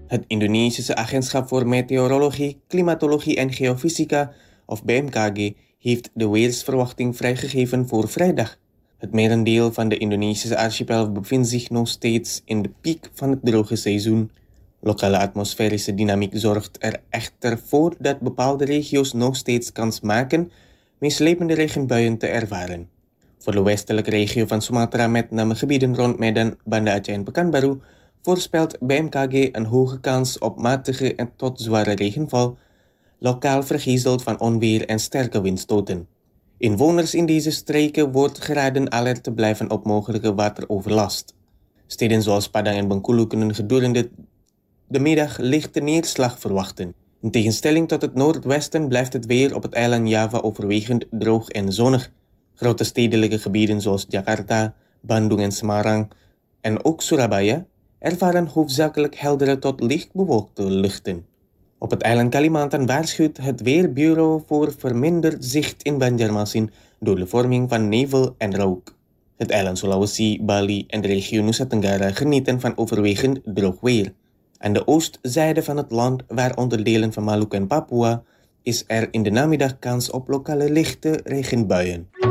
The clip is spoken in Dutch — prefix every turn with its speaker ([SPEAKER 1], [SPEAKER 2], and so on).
[SPEAKER 1] Het Indonesische Agentschap voor Meteorologie, Klimatologie en Geofysica, of BMKG, heeft de weersverwachting vrijgegeven voor vrijdag. Het merendeel van de Indonesische archipel bevindt zich nog steeds in de piek van het droge seizoen. Lokale atmosferische dynamiek zorgt er echter voor dat bepaalde regio's nog steeds kans maken meeslepende regenbuien te ervaren. Voor de westelijke regio van Sumatra met name gebieden rond Medan, Banda Aceh en Pekanbaru voorspelt BMKG een hoge kans op matige en tot zware regenval, lokaal vergezeld van onweer en sterke windstoten. Inwoners in deze streken wordt geraden alert te blijven op mogelijke wateroverlast. Steden zoals Padang en Bengkulu kunnen gedurende de middag lichte neerslag verwachten. In tegenstelling tot het noordwesten blijft het weer op het eiland Java overwegend droog en zonnig. Grote stedelijke gebieden zoals Jakarta, Bandung en Semarang en ook Surabaya ervaren hoofdzakelijk heldere tot licht bewolkte luchten. Op het eiland Kalimantan waarschuwt het Weerbureau voor verminderd zicht in Banjarmasin door de vorming van nevel en rook. Het eiland Sulawesi, Bali en de regio Nusa Tenggara genieten van overwegend droog weer. Aan de oostzijde van het land, waaronder delen van Maluku en Papua, is er in de namiddag kans op lokale lichte regenbuien.